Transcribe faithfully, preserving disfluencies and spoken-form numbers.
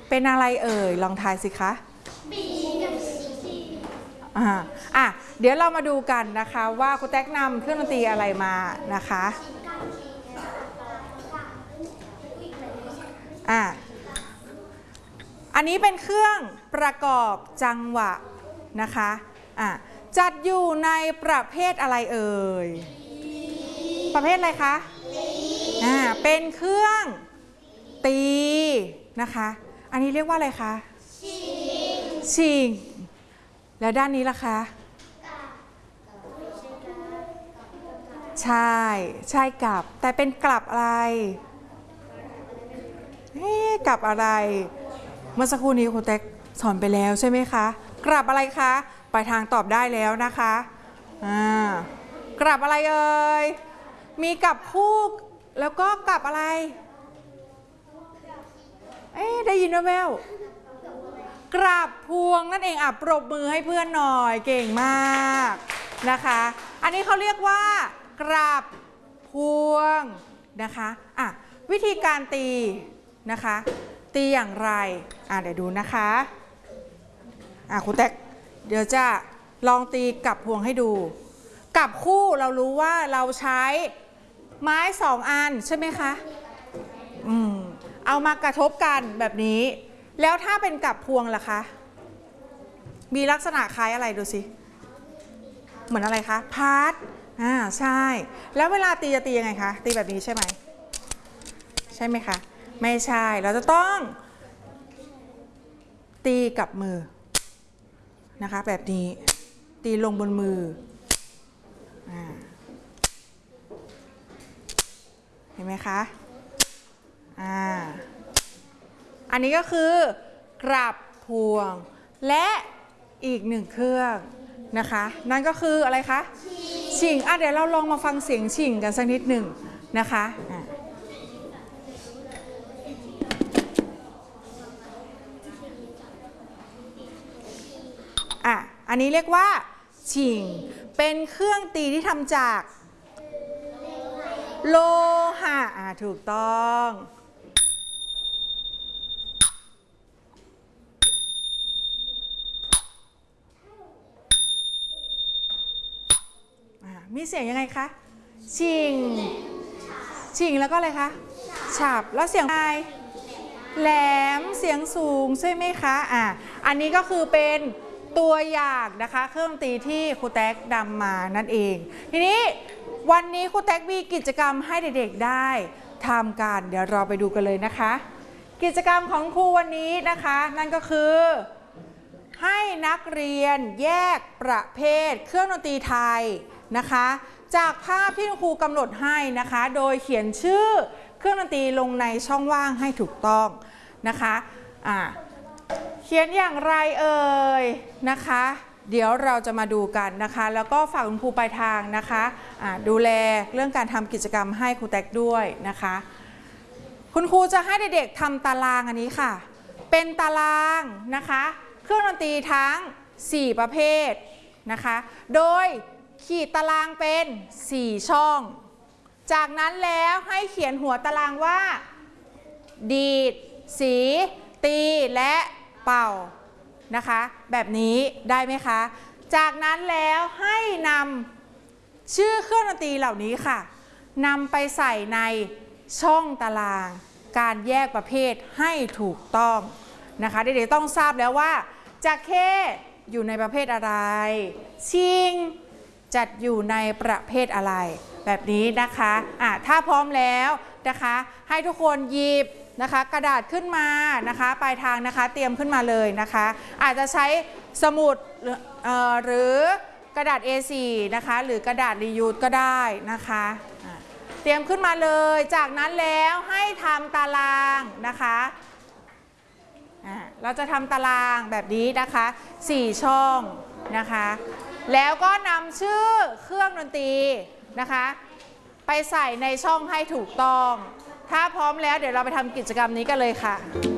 เป็นอะไรเอ่ยลองทายสิคะ B กับ C อ่าอ่ะเดี๋ยวเรามาดูกันนะคะว่าครูแท็กนำเครื่องดนตรีอะไรมานะคะอ่ะอันนี้เป็นเครื่องประกอบจังหวะนะคะอ่ะจัดอยู่ในประเภทอะไรเอ่ยประเภทอะไรคะอ่าเป็นเครื่องตีนะคะอันนี้เรียกว่าอะไรคะชิงแล้วด้านนี้ล่ะคะใช่ใช่กลับแต่เป็นกลับอะไรเอ๊ะกลับอะไรเมื่อสักครู่นี้ครูแท็กสอนไปแล้วใช่ไหมคะกลับอะไรคะปลายทางตอบได้แล้วนะคะอ่ากลับอะไรเอ่ยมีกลับคู่แล้วก็กลับอะไรเอ๊ะได้ยินแว่วๆกลับพวงนั่นเองอ่ะปรบมือให้เพื่อนหน่อยเก่งมากนะคะอันนี้เขาเรียกว่ากลับพวงนะคะอ่ะวิธีการตีนะคะตีอย่างไรอ่ะเดี๋ยวดูนะคะอ่ะครูแท็กเดี๋ยวจะลองตีกลับพวงให้ดูกลับคู่เรารู้ว่าเราใช้ไม้สองอันใช่ไหมคะอืมเอามากระทบกันแบบนี้แล้วถ้าเป็นกลับพวงล่ะคะมีลักษณะคล้ายอะไรดูสิเหมือนอะไรคะพาร์ทอ่าใช่แล้วเวลาตีจะตียังไงคะตีแบบนี้ใช่ไหมใช่ไหมคะไม่ใช่เราจะต้องตีกับมือนะคะแบบนี้ตีลงบนมืออ่าเห็นไหมคะอ่าอันนี้ก็คือกลับพวงและอีกหนึ่งเครื่องนะคะนั่นก็คืออะไรคะชิงอ่ะเดี๋ยวเราลองมาฟังเสียงชิงกันสักนิดหนึ่งนะคะอ่ะอันนี้เรียกว่าชิงเป็นเครื่องตีที่ทำจากโลหะอ่ะถูกต้องมีเสียงยังไงคะชิงชิงแล้วก็อะไรคะฉับแล้วเสียงอะไรแหลมเสียงสูงใช่ไหมคะอ่ะอันนี้ก็คือเป็นตัวอย่างนะคะเครื่องดนตรีที่ครูแท็กนำมานั่นเองทีนี้วันนี้ครูแท็กมีกิจกรรมให้เด็กๆได้ทำกันเดี๋ยวเราไปดูกันเลยนะคะกิจกรรมของครูวันนี้นะคะนั่นก็คือให้นักเรียนแยกประเภทเครื่องดนตรีไทยนะคะจากภาพที่ครูกำหนดให้นะคะโดยเขียนชื่อเครื่องดนตรีลงในช่องว่างให้ถูกต้องนะคะอ่าเขียนอย่างไรเอ่ยนะคะเดี๋ยวเราจะมาดูกันนะคะแล้วก็ฝากคุณครูปลายทางนะคะอ่าดูแลเรื่องการทำกิจกรรมให้ครูแท็กด้วยนะคะคุณครูจะให้เด็กๆทำตารางอันนี้ค่ะเป็นตารางนะคะเครื่องดนตรีทั้งสี่ประเภทนะคะโดยขีดตารางเป็นสี่ช่องจากนั้นแล้วให้เขียนหัวตารางว่าดีดสีตีและเป่านะคะแบบนี้ได้ไหมคะจากนั้นแล้วให้นำชื่อเครื่องดนตรีเหล่านี้ค่ะนำไปใส่ในช่องตารางการแยกประเภทให้ถูกต้องนะคะเด็กๆต้องทราบแล้วว่าจะเคอยู่ในประเภทอะไรชิงจัดอยู่ในประเภทอะไรแบบนี้นะคะอ่ะถ้าพร้อมแล้วนะคะให้ทุกคนหยิบนะคะกระดาษขึ้นมานะคะปลายทางนะคะเตรียมขึ้นมาเลยนะคะอาจจะใช้สมุดหรือกระดาษ เอ โฟร์ นะคะหรือกระดาษรียูสก็ได้นะคะเตรียมขึ้นมาเลยจากนั้นแล้วให้ทำตารางนะคะเราจะทำตารางแบบนี้นะคะสี่ช่องนะคะแล้วก็นำชื่อเครื่องดนตรีนะคะไปใส่ในช่องให้ถูกต้องถ้าพร้อมแล้วเดี๋ยวเราไปทำกิจกรรมนี้กันเลยค่ะ